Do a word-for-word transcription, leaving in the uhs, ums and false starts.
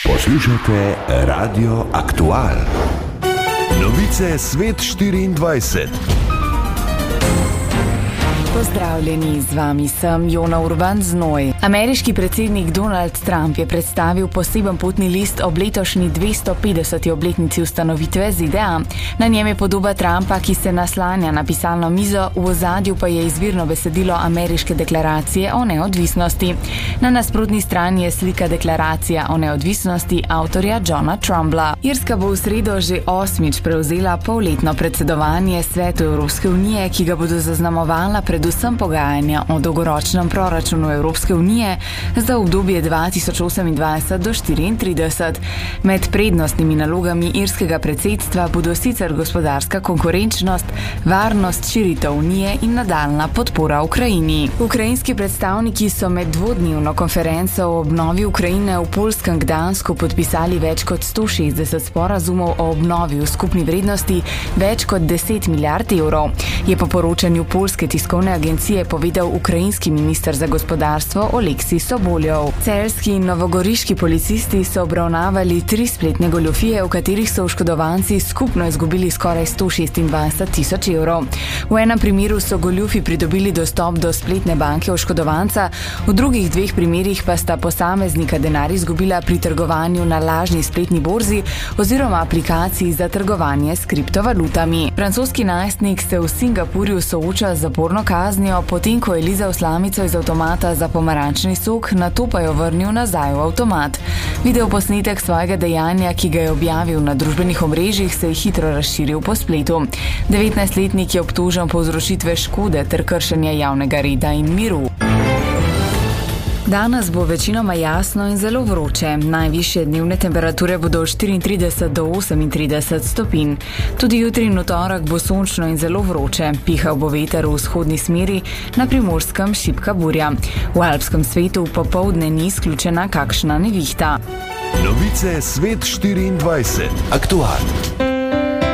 Poslušate Radio Aktual. Novice Svet štiriindvajset. Pozdravljeni, z vami sem Jona Urban Znoj. Ameriški predsednik Donald Trump je predstavil poseben potni list ob letošnji dvesto petdeseti obletnici ustanovitve Z D A. Na njem je podoba Trumpa, ki se naslanja na pisalno mizo, v ozadju pa je izvirno besedilo ameriške deklaracije o neodvisnosti. Na nasprotni strani je slika deklaracija o neodvisnosti avtorja Johna Trumbla. Irska bo v sredo že osmič prevzela polletno predsedovanje Svetu Evropske unije, ki ga bodo zaznamovala pred predvsem pogajanja o dolgoročnem proračunu Evropske unije za obdobje dva tisoč osemindvajset do štiriintrideset. Med prednostnimi nalogami irskega predsedstva bodo sicer gospodarska konkurenčnost, varnost, širitev unije in nadaljna podpora Ukrajini. Ukrajinski predstavniki so med dvodnevno konferenco o obnovi Ukrajine v Poljskem Gdansku podpisali več kot sto šestdeset sporazumov o obnovi v skupni vrednosti več kot deset milijard evrov, je po poročanju poljske tiskovne agencije povedal ukrajinski minister za gospodarstvo Oleksij Soboljov. Celjski in novogoriški policisti so obravnavali tri spletne goljufije, v katerih so oškodovanci skupno izgubili skoraj sto šestindvajset tisoč evrov. V enem primeru so goljufi pridobili dostop do spletne banke oškodovanca, v drugih dveh primerih pa sta posameznika denar izgubila pri trgovanju na lažni spletni borzi oziroma aplikaciji za trgovanje s kriptovalutami. Francoski najstnik se v Singapurju sooča z zaporno kaznijo, potem ko je lizal slamico iz avtomata za pomarančni sok, nato pa jo vrnil nazaj v avtomat. Videoposnetek svojega dejanja, ki ga je objavil na družbenih omrežjih, se je hitro razširil po spletu. devetnajstletnik je obtožen povzročitve škode ter kršenja javnega reda in miru. Danes bo večinoma jasno in zelo vroče. Najvišje dnevne temperature bodo od štiriintrideset do osemintrideset stopinj. Tudi jutri in v torek bo sončno in zelo vroče. Pihal bo veter v vzhodni smeri, na Primorskem šibka burja. V alpskem svetu popoldne ni izključena kakšna nevihta. Novice Svet štiriindvajset. Aktual.